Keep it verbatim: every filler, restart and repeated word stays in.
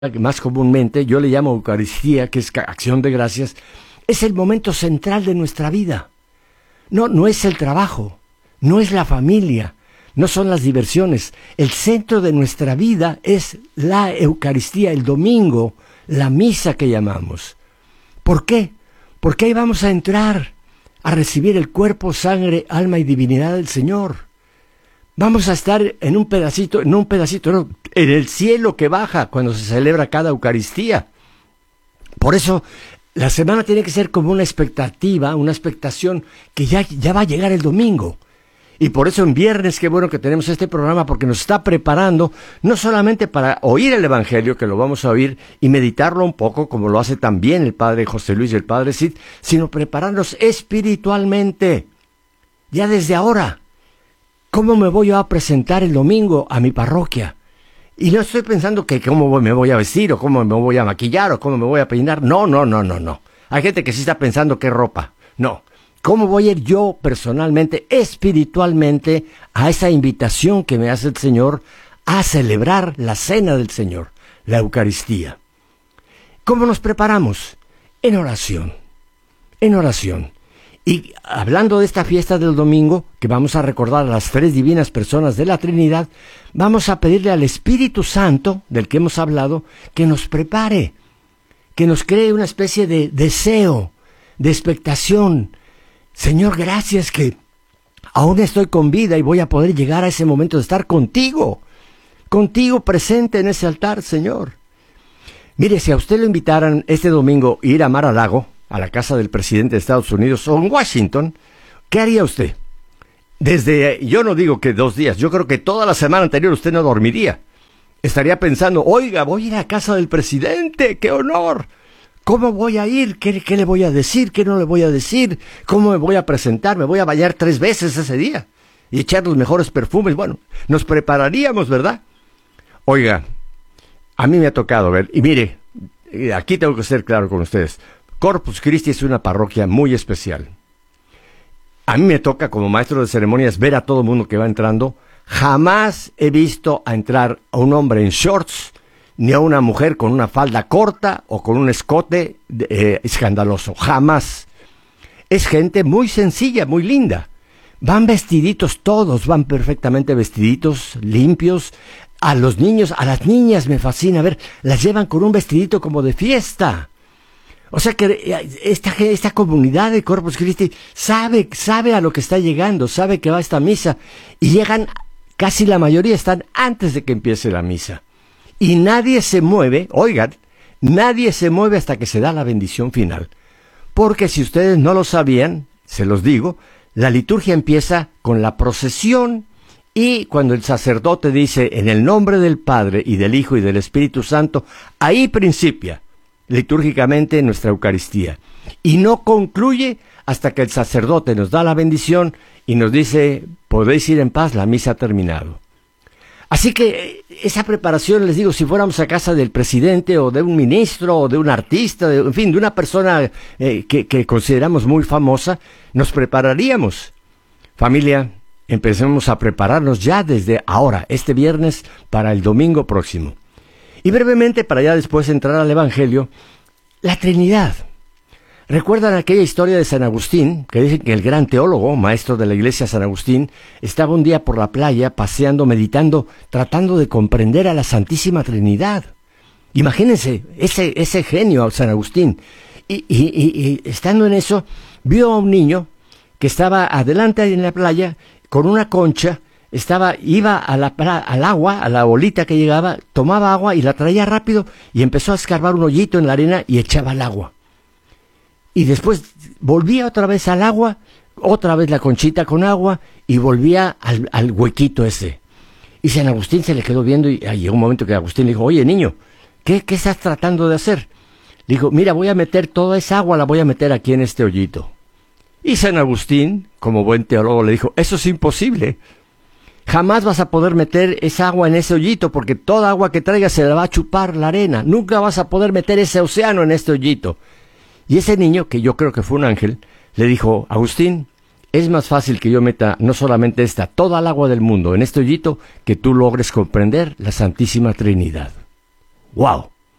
que más comúnmente yo le llamo Eucaristía, que es acción de gracias, es el momento central de nuestra vida. No, no es el trabajo, no es la familia, no son las diversiones. El centro de nuestra vida es la Eucaristía, el domingo, la misa que llamamos. ¿Por qué? Porque ahí vamos a entrar a recibir el cuerpo, sangre, alma y divinidad del Señor. Vamos a estar en un pedacito, en un pedacito, no, en el cielo que baja cuando se celebra cada Eucaristía. Por eso, la semana tiene que ser como una expectativa, una expectación que ya, ya va a llegar el domingo. Y por eso en viernes, qué bueno que tenemos este programa, porque nos está preparando, no solamente para oír el Evangelio, que lo vamos a oír, y meditarlo un poco, como lo hace también el Padre José Luis y el Padre Cid, sino prepararnos espiritualmente, ya desde ahora. ¿Cómo me voy a presentar el domingo a mi parroquia? Y no estoy pensando que cómo me voy a vestir, o cómo me voy a maquillar, o cómo me voy a peinar. No, no, no, no, no. Hay gente que sí está pensando qué ropa. No. ¿Cómo voy a ir yo personalmente, espiritualmente, a esa invitación que me hace el Señor a celebrar la cena del Señor, la Eucaristía? ¿Cómo nos preparamos? En oración. En oración. Y hablando de esta fiesta del domingo, que vamos a recordar a las tres divinas personas de la Trinidad, vamos a pedirle al Espíritu Santo, del que hemos hablado, que nos prepare, que nos cree una especie de deseo, de expectación. Señor, gracias que aún estoy con vida y voy a poder llegar a ese momento de estar contigo, contigo presente en ese altar, Señor. Mire, si a usted lo invitaran este domingo a ir a Mar-a-Lago, a la casa del presidente de Estados Unidos o en Washington, ¿qué haría usted? Desde, yo no digo que dos días, yo creo que toda la semana anterior usted no dormiría. Estaría pensando, oiga, voy a ir a casa del presidente, ¡qué honor! ¿Cómo voy a ir? ¿Qué, qué le voy a decir? ¿Qué no le voy a decir? ¿Cómo me voy a presentar? ¿Me voy a bañar tres veces ese día? Y echar los mejores perfumes. Bueno, nos prepararíamos, ¿verdad? Oiga, a mí me ha tocado ver, y mire, aquí tengo que ser claro con ustedes, Corpus Christi es una parroquia muy especial. A mí me toca, como maestro de ceremonias, ver a todo el mundo que va entrando. Jamás he visto a entrar a un hombre en shorts, ni a una mujer con una falda corta o con un escote eh, escandaloso. Jamás. Es gente muy sencilla, muy linda. Van vestiditos todos, van perfectamente vestiditos, limpios. A los niños, a las niñas me fascina ver, las llevan con un vestidito como de fiesta. O sea que esta, esta comunidad de Corpus Christi sabe, sabe a lo que está llegando, sabe que va a esta misa, y llegan, casi la mayoría están antes de que empiece la misa. Y nadie se mueve, oigan, nadie se mueve hasta que se da la bendición final. Porque si ustedes no lo sabían, se los digo, la liturgia empieza con la procesión, y cuando el sacerdote dice, en el nombre del Padre, y del Hijo, y del Espíritu Santo, ahí principia litúrgicamente nuestra Eucaristía, y no concluye hasta que el sacerdote nos da la bendición y nos dice, podéis ir en paz, la misa ha terminado. Así que esa preparación, les digo, si fuéramos a casa del presidente o de un ministro o de un artista, de, en fin, de una persona eh, que, que consideramos muy famosa, nos prepararíamos. Familia, empecemos a prepararnos ya desde ahora, este viernes, para el domingo próximo. Y brevemente, para ya después entrar al Evangelio, la Trinidad. ¿Recuerdan aquella historia de San Agustín, que dicen que el gran teólogo, maestro de la iglesia San Agustín, estaba un día por la playa, paseando, meditando, tratando de comprender a la Santísima Trinidad? Imagínense, ese, ese genio, San Agustín. Y, y, y, y estando en eso, vio a un niño que estaba adelante en la playa, con una concha, Estaba, iba a la, al agua, a la bolita que llegaba, tomaba agua y la traía rápido y empezó a escarbar un hoyito en la arena y echaba el agua. Y después volvía otra vez al agua, otra vez la conchita con agua y volvía al, al huequito ese. Y San Agustín se le quedó viendo y ah, llegó un momento que Agustín le dijo, oye niño, ¿qué, qué estás tratando de hacer? Le dijo, mira, voy a meter toda esa agua, la voy a meter aquí en este hoyito. Y San Agustín, como buen teólogo, le dijo, eso es imposible. Jamás vas a poder meter esa agua en ese hoyito, porque toda agua que traigas se la va a chupar la arena. Nunca vas a poder meter ese océano en este hoyito. Y ese niño, que yo creo que fue un ángel, le dijo, Agustín, es más fácil que yo meta no solamente esta, toda el agua del mundo en este hoyito, que tú logres comprender la Santísima Trinidad. ¡Wow!